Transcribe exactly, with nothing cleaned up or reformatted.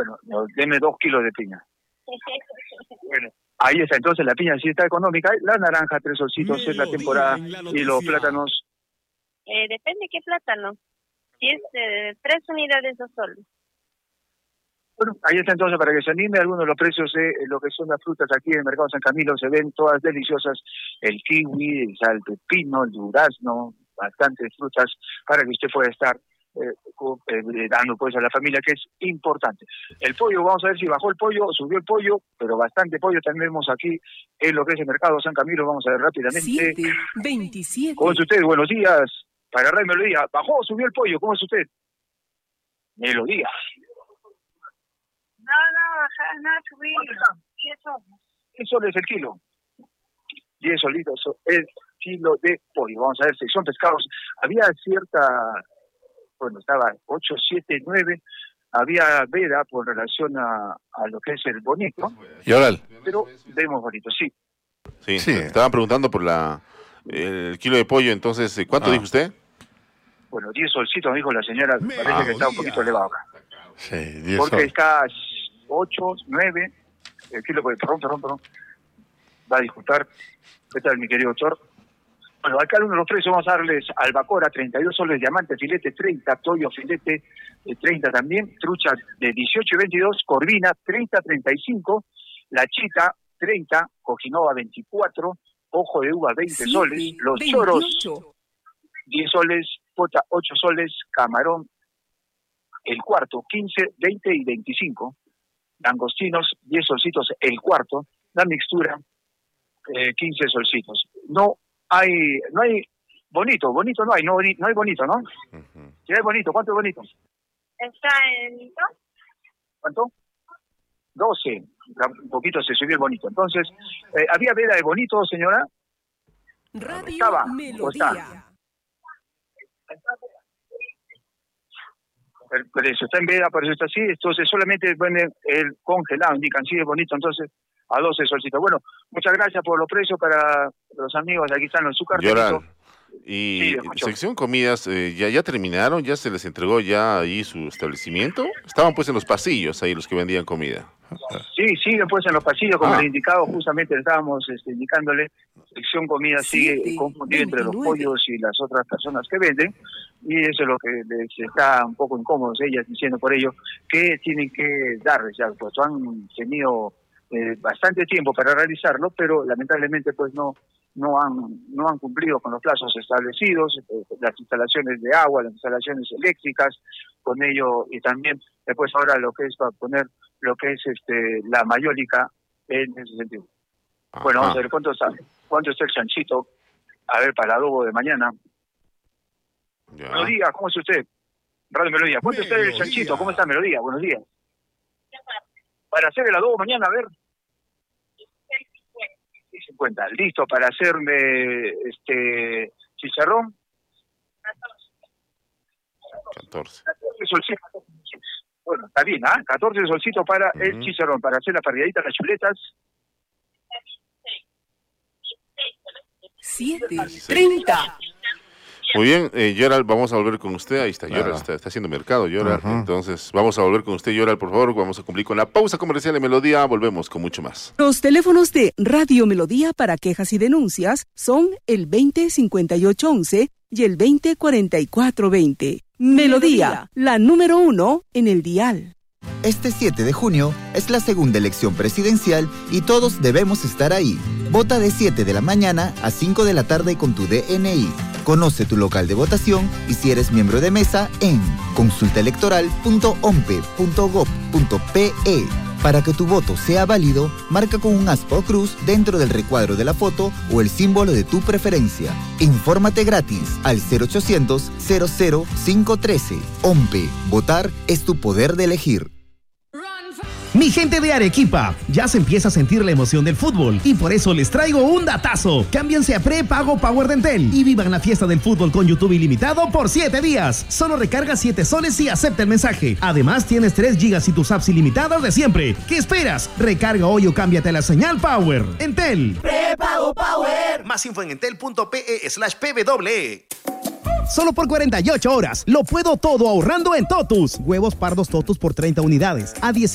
Bueno, no, deme dos kilos de piña. Bueno, ahí está, entonces la piña sí está económica, la naranja, tres solcitos, es la temporada, y los plátanos. Eh, depende qué plátano. Si es eh, tres unidades, dos soles. Bueno, ahí está entonces para que se anime. Algunos de los precios de lo que son las frutas aquí en el Mercado San Camilo se ven todas deliciosas. El kiwi, el, el pepino, el durazno, bastantes frutas para que usted pueda estar eh, eh, dando pues a la familia, que es importante. El pollo, vamos a ver si bajó el pollo, subió el pollo, pero bastante pollo también vemos aquí en lo que es el Mercado San Camilo. Vamos a ver rápidamente. siete, veintisiete. ¿Cómo es usted? Buenos días. Para agarrar Melodía. ¿Bajó o subió el pollo? ¿Cómo es usted? Melodía. No, no, no, subí. diez soles. diez soles el kilo. diez solitos el kilo de pollo. Vamos a ver si son pescados. Había cierta, bueno, estaba ocho, siete, nueve. Había veda por relación a, a lo que es el bonito. ¿Y ahora? Pero vemos bonito, sí. Sí, sí. Estaban preguntando por la el kilo de pollo, entonces, ¿cuánto ah. dijo usted? Bueno, diez solcitos, dijo la señora. Parece ah, que está un poquito elevado acá. Sí, diez Porque sol. está ocho, nueve, el kilo, perdón, perdón, perdón, va a disfrutar. ¿Qué tal, mi querido doctor? Bueno, acá uno de los precios vamos a darles albacora, treinta y dos soles, diamante, filete, treinta, toyo, filete, eh, treinta también, trucha de dieciocho y veintidós, corvina, treinta, treinta y cinco, la chita, treinta, cojinova, veinticuatro, ojo de uva, veinte sí, soles, los choros, diez soles, pota, ocho soles, camarón, el cuarto, quince, veinte y veinticinco, langostinos, diez solcitos el cuarto, la mixtura, eh, quince solcitos. No hay, no hay, bonito, bonito no hay, no, no hay bonito, ¿no? Uh-huh. Si hay bonito, ¿cuánto es bonito? Está en ¿cuánto? doce, un poquito se subió el bonito. Entonces, eh, ¿había veda de bonito, señora? Radio ¿Estaba Melodía. o está? El precio está en veda, por eso está así. Entonces, solamente venden el congelado, indican, sí, es bonito, entonces, a doce solcitos. Bueno, muchas gracias por los precios para los amigos. Aquí están los azúcares. Y sí, sección comidas, eh, ¿ya, ¿ya terminaron? ¿Ya se les entregó ya ahí su establecimiento? Estaban pues en los pasillos ahí los que vendían comida. Sí, siguen pues en los pasillos, como ah. le indicado, justamente estábamos este, indicándole, sección comida sigue sí, confundida entre los pollos y las otras personas que venden, y eso es lo que les está un poco incómodos ellas diciendo por ello, que tienen que darles ya, pues han tenido eh, bastante tiempo para realizarlo, pero lamentablemente pues no no han no han cumplido con los plazos establecidos, eh, las instalaciones de agua, las instalaciones eléctricas, con ello, y también después ahora lo que es para poner lo que es este la mayólica en ese sentido. Ajá. Bueno, vamos a ver cuánto está, cuánto está el chanchito, a ver, para el adobo de mañana. Ya. Buenos días, ¿cómo es usted? Radio Melodía, ¿cuánto está el chanchito? ¿Cómo está Melodía? Buenos días. Para hacer el adobo mañana, a ver. cincuenta, listo para hacerme este chicharrón. catorce. catorce solcitos. Bueno, está bien, ¿ah? ¿eh? catorce solcitos para uh-huh. el chicharrón, para hacer la parrilladita, las chuletas. siete, treinta. Muy bien, eh, Yoral, vamos a volver con usted. Ahí está, Yoral, está, está haciendo mercado, Yoral. Uh-huh. Entonces, vamos a volver con usted, Yoral, por favor. Vamos a cumplir con la pausa comercial de Melodía. Volvemos con mucho más. Los teléfonos de Radio Melodía para quejas y denuncias son el veinte cincuenta y ocho once y el veinte cuarenta y cuatro veinte. Melodía, la número uno en el dial. Este siete de junio es la segunda elección presidencial y todos debemos estar ahí. Vota de siete de la mañana a cinco de la tarde con tu D N I. Conoce tu local de votación y si eres miembro de mesa en consulta electoral punto ompe punto gob punto pe. Para que tu voto sea válido, marca con un aspa o cruz dentro del recuadro de la foto o el símbolo de tu preferencia. Infórmate gratis al cero ochocientos, cero cero cinco uno tres. OMPE. Votar es tu poder de elegir. Mi gente de Arequipa, ya se empieza a sentir la emoción del fútbol y por eso les traigo un datazo. Cámbiense a prepago Power de Entel y vivan la fiesta del fútbol con YouTube ilimitado por siete días. Solo recarga siete soles y acepta el mensaje. Además tienes tres gigas y tus apps ilimitadas de siempre. ¿Qué esperas? Recarga hoy o cámbiate a la señal Power. Entel. Prepago Power. Más info en entel punto pe slash pw. Solo por cuarenta y ocho horas. Lo puedo todo ahorrando en Totus. Huevos pardos Totus por treinta unidades. A diez